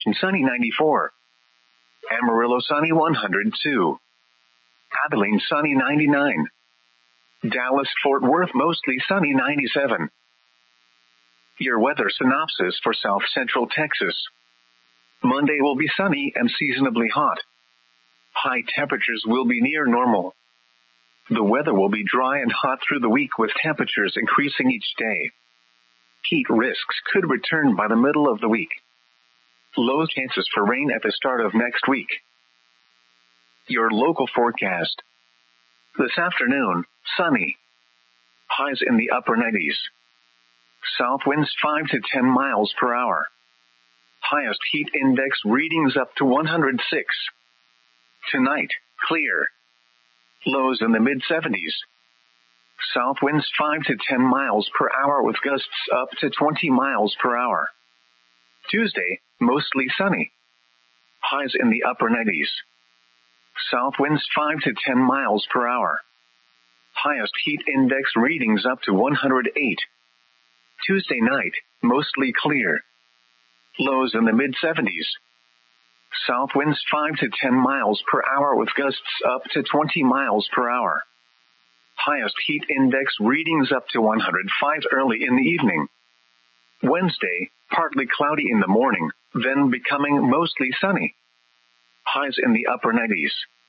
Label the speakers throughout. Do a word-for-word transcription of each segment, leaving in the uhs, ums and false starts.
Speaker 1: sunny ninety-four. Amarillo sunny one hundred two. Abilene sunny ninety-nine. Dallas Fort Worth mostly sunny ninety-seven. Your weather synopsis for South Central Texas. Monday will be sunny and seasonably hot. High temperatures will be near normal. The weather will be dry and hot through the week with temperatures increasing each day. Heat risks could return by the middle of the week. Low chances for rain at the start of next week. Your local forecast. This afternoon, sunny. Highs in the upper nineties. South winds five to ten miles per hour. Highest heat index readings up to one hundred six. Tonight, clear. Lows in the mid seventies. South winds five to ten miles per hour with gusts up to twenty miles per hour. Tuesday, mostly sunny. Highs in the upper nineties. South winds five to ten miles per hour. Highest heat index readings up to one hundred eight. Tuesday night, mostly clear. Lows in the mid seventies. South winds five to ten miles per hour with gusts up to twenty miles per hour. Highest heat index readings up to one hundred five early in the evening. Wednesday, partly cloudy in the morning, then becoming mostly sunny. Highs in the upper nineties.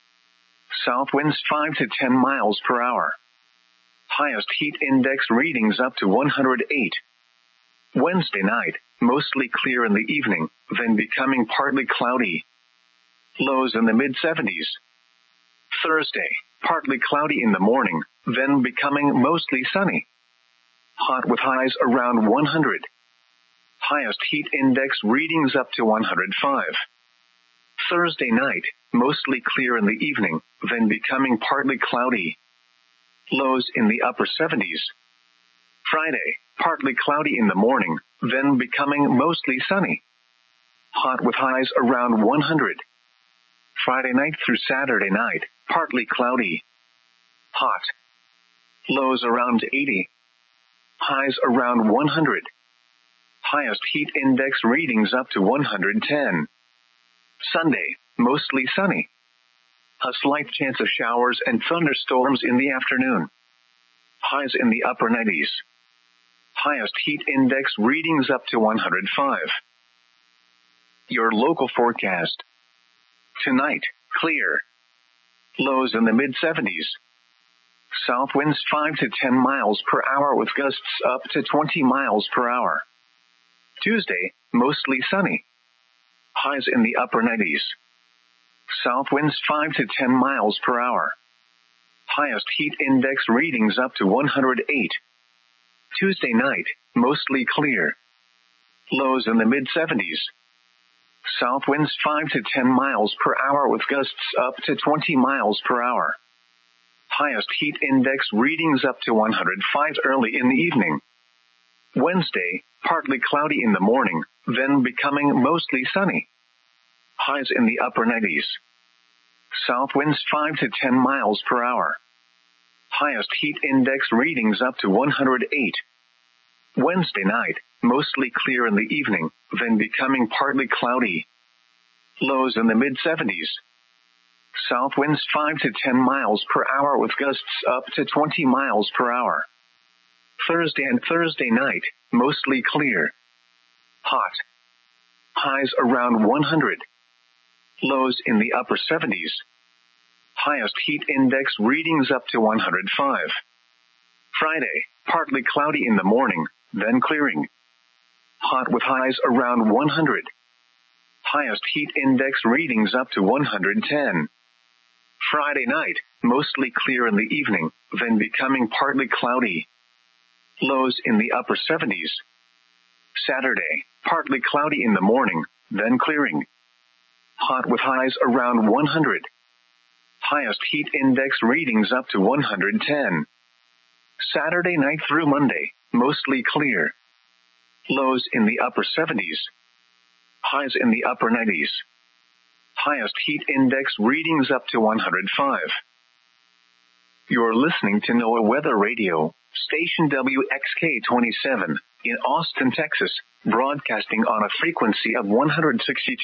Speaker 1: South winds five to ten miles per hour. Highest heat index readings up to one hundred eight. Wednesday night, mostly clear in the evening, then becoming partly cloudy. Lows in the mid seventies. Thursday, partly cloudy in the morning, then becoming mostly sunny. Hot with highs around one hundred. Highest heat index readings up to one hundred five. Thursday night, mostly clear in the evening, then becoming partly cloudy. Lows in the upper seventies. Friday, partly cloudy in the morning, then becoming mostly sunny. Hot with highs around one hundred. Friday night through Saturday night, partly cloudy. Hot. Lows around eighty. Highs around one hundred. Highest heat index readings up to one hundred ten. Sunday, mostly sunny. A slight chance of showers and thunderstorms in the afternoon. Highs in the upper nineties. Highest heat index readings up to one hundred five. Your local forecast. Tonight, clear. Lows in the mid seventies. South winds five to ten miles per hour with gusts up to twenty miles per hour. Tuesday, mostly sunny. Highs in the upper nineties. South winds five to ten miles per hour. Highest heat index readings up to one hundred eight. Tuesday night, mostly clear. Lows in the mid seventies. South winds five to ten miles per hour with gusts up to twenty miles per hour. Highest heat index readings up to one hundred five early in the evening. Wednesday, partly cloudy in the morning, then becoming mostly sunny. Highs in the upper nineties. South winds five to ten miles per hour. Highest heat index readings up to one hundred eight. Wednesday night, mostly clear in the evening, then becoming partly cloudy. Lows in the mid seventies. South winds five to ten miles per hour with gusts up to twenty miles per hour. Thursday and Thursday night, mostly clear. Hot. Highs around one hundred. Lows in the upper seventies. Highest heat index readings up to one hundred five. Friday, partly cloudy in the morning, then clearing. Hot with highs around one hundred. Highest heat index readings up to one hundred ten. Friday night, mostly clear in the evening, then becoming partly cloudy. Lows in the upper seventies. Saturday, partly cloudy in the morning, then clearing. Hot with highs around one hundred. Highest heat index readings up to one hundred ten. Saturday night through Monday, mostly clear. Lows in the upper seventies. Highs in the upper nineties. Highest heat index readings up to one hundred five. You're listening to NOAA Weather Radio, station W X K twenty-seven, in Austin, Texas, broadcasting on a frequency of one hundred sixty-two